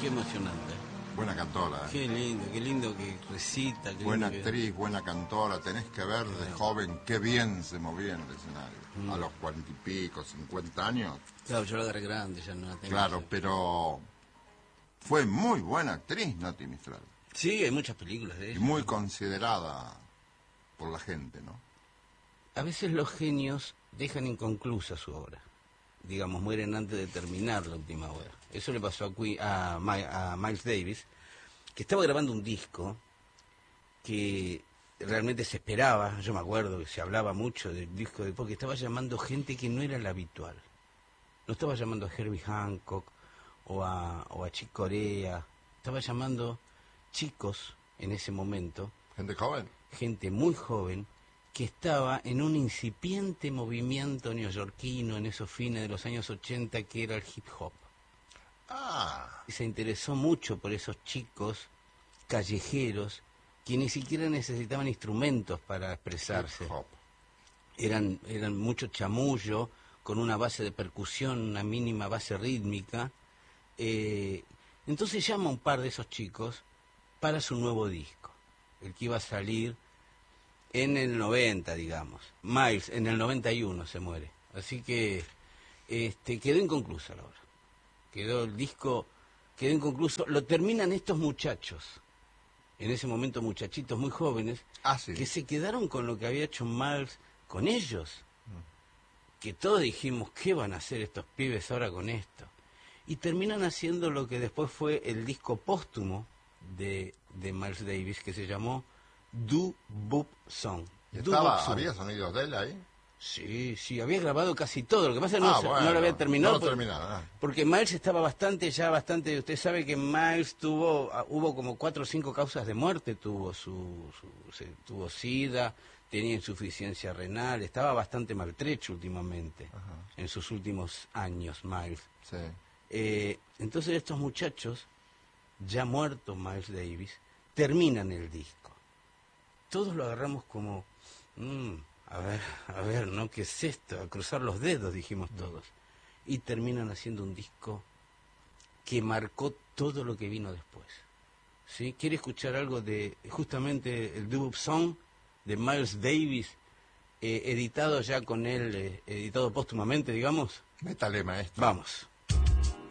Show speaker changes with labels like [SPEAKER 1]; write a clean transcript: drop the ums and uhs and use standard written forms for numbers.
[SPEAKER 1] qué emocionante.
[SPEAKER 2] Buena cantora,
[SPEAKER 1] Qué lindo que recita. Qué
[SPEAKER 2] buena
[SPEAKER 1] lindo
[SPEAKER 2] actriz, buena cantora. Tenés que ver de joven qué bien se movía en el escenario. A los 40 y pico, 50 años.
[SPEAKER 1] Claro, yo la agarré grande, ya no la tengo.
[SPEAKER 2] Claro, pero fue muy buena actriz, Nati Mistral.
[SPEAKER 1] Sí, hay muchas películas de
[SPEAKER 2] Y
[SPEAKER 1] ella.
[SPEAKER 2] muy considerada por la gente, ¿no?
[SPEAKER 1] A veces los genios dejan inconclusa su obra. Digamos, mueren antes de terminar la última obra. Eso le pasó a Miles Davis, que estaba grabando un disco que realmente se esperaba. Yo me acuerdo que se hablaba mucho del disco porque estaba llamando gente que no era la habitual. No estaba llamando a Herbie Hancock o a Chick Corea. Estaba llamando chicos en ese momento,
[SPEAKER 2] Gente joven.
[SPEAKER 1] gente muy joven, que estaba en un incipiente movimiento neoyorquino en esos fines de los años 80, que era el hip hop.
[SPEAKER 2] Ah,
[SPEAKER 1] Y se interesó mucho por esos chicos callejeros que ni siquiera necesitaban instrumentos para expresarse.
[SPEAKER 2] hip hop.
[SPEAKER 1] Eran mucho chamullo, con una base de percusión, una mínima base rítmica. Entonces llama a un par de esos chicos para su nuevo disco, el que iba a salir en el 90, digamos. Miles en el 91 se muere. Así que quedó inconclusa la obra. El disco quedó inconcluso. Lo terminan estos muchachos, en ese momento muchachitos muy jóvenes,
[SPEAKER 2] Sí.
[SPEAKER 1] que se quedaron con lo que había hecho Miles con ellos. Que todos dijimos, ¿qué van a hacer estos pibes ahora con esto? Y terminan haciendo lo que después fue el disco póstumo de Miles Davis, que se llamó Do Boop Song.
[SPEAKER 2] ¿Había sonidos de él ahí?
[SPEAKER 1] Sí, había grabado casi todo. Lo que pasa es que no lo había terminado. Porque Miles estaba bastante, usted sabe que Miles hubo como 4 o 5 causas de muerte, tuvo SIDA, tenía insuficiencia renal, estaba bastante maltrecho últimamente, en sus últimos años, Miles.
[SPEAKER 2] Sí.
[SPEAKER 1] Entonces estos muchachos, ya muerto Miles Davis, terminan el disco. Todos lo agarramos como, a ver, ¿no? ¿Qué es esto? A cruzar los dedos, dijimos todos. Y terminan haciendo un disco que marcó todo lo que vino después. ¿Sí? ¿Quiere escuchar algo de justamente el Do-Wop Song de Miles Davis, editado ya con él, editado póstumamente, digamos?
[SPEAKER 2] Métale, maestro.
[SPEAKER 1] Vamos.